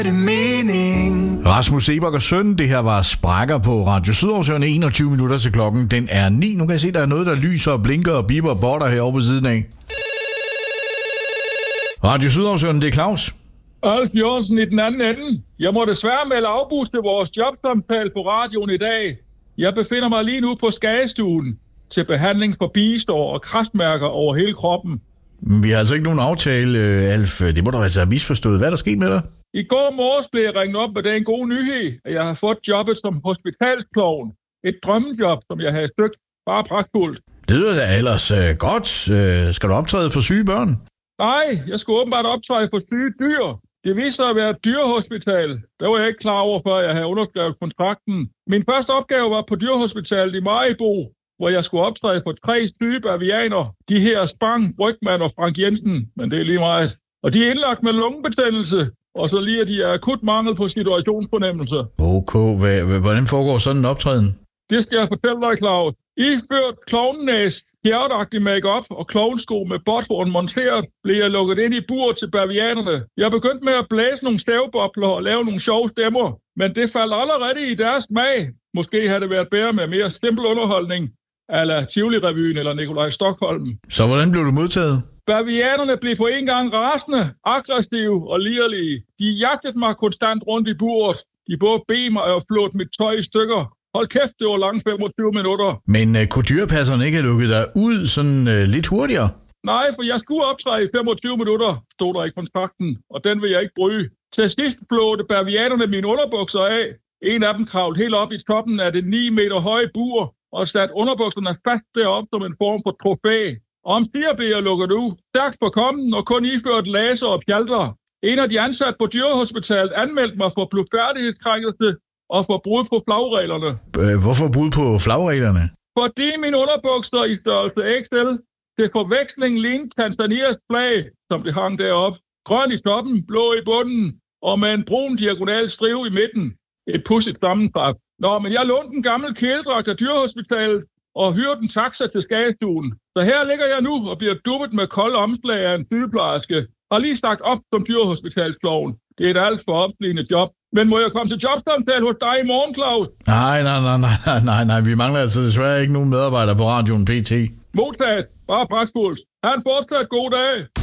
Rasmus Seebach og Søn, det her var Sprækker på Radio Sydoversøen, 21 minutter til klokken. Den er 9. Nu kan jeg se, der er noget, der lyser og blinker og biber og botter herovre på siden af. Radio Sydoversøen, det er Claus. Alf Jørgensen i den anden ende. Jeg må desværre melde afbud til vores jobsamtale på radioen i dag. Jeg befinder mig lige nu på skadestuen til behandling for bigesår og kræftmærker over hele kroppen. Vi har altså ikke nogen aftale, Alf. Det må du altså have misforstået. Hvad er der sket med dig? I går morges blev jeg ringet op med den gode nyhed, at jeg har fået jobbet som hospitalsklovn. Et drømmejob, som jeg havde søgt. Bare pragtfuldt. Det lyder da ellers godt. Skal du optræde for syge børn? Nej, jeg skulle åbenbart optræde for syge dyr. Det viste sig at være et dyrehospital. Der var jeg ikke klar over, før jeg havde underskrevet kontrakten. Min første opgave var på dyrehospitalet i Maribo, hvor jeg skulle optræde for 3 syge bavianer. De her Spang, Brygman og Frank Jensen, men det er lige meget. Og de er indlagt med lungebetændelse, og så lige at de er akut mangel på situationsfornemmelse. Okay, hvordan foregår sådan en optræden? Det skal jeg fortælle dig, Claus. Iført klovnenæs, hjerteagtig make-up og klovnsko med botthorn monteret, blev jeg lukket ind i bur til bavianerne. Jeg begyndte med at blæse nogle stavebobler og lave nogle sjove stemmer, men det faldt allerede i deres smag. Måske havde det været bedre med mere simpel underholdning, a la Tivoli-revyen eller Nikolaj Stockholm. Så hvordan blev du modtaget? Bavianerne blev på en gang rasende, aggressive og liderlige. De jagtede mig konstant rundt i buret. De både bed mig og flåede mit tøj i stykker. Hold kæft, det var langt 25 minutter. Men kunne dyrepasserne ikke have lukket dig ud sådan lidt hurtigere? Nej, for jeg skulle optræde i 25 minutter, stod der i kontrakten, og den vil jeg ikke bryde. Til sidst flåede bavianerne mine underbukser af. En af dem kravlede helt op i toppen af det 9 meter høje bur og satte underbukserne fast derop som en form for trofæ. Omsider blev jeg lukket ud, stærkt på kommen og kun iført laser og pjalter. En af de ansatte på dyrehospitalet anmeldte mig for blufærdighedskrænkelse og for brud på flagreglerne. Hvorfor brud på flagreglerne? Fordi mine underbukser i størrelse XL til forveksling lignede Tanzanias flag, som det hang deroppe. Grøn i toppen, blå i bunden og med en brun diagonal strive i midten. Et pudsigt sammentræf. Nå, men jeg lånte en gammel kæledragt af dyrehospitalet og hyrede en taxa til skadestuen. Så her ligger jeg nu og bliver dubbet med kolde omslag af en sygeplejerske. Har lige sagt op som dyrehospitalsklovn. Det er et alt for opslidende job. Men må jeg komme til jobsamtale hos dig i morgen, Claus? Nej. Vi mangler altså desværre ikke nogen medarbejdere på radioen PT. Modtaget. Bare pragtfuldt. Ha' en fortsat god dag.